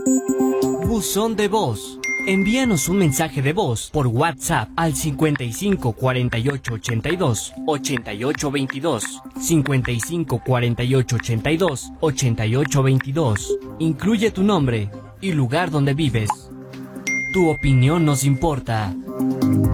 Buzón de voz. Envíanos un mensaje de voz por WhatsApp al 55 48 82 88 22, 55 48 82 88 22. Incluye tu nombre y lugar donde vives. Tu opinión nos importa.